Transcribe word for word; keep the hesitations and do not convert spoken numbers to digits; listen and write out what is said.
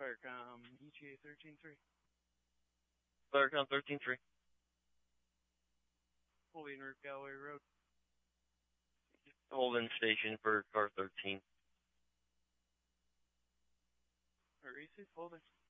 Firecom, E T A thirteen three. Firecom thirteen three. Holding Route Galway Road. Holding station for car thirteen. Receive holding.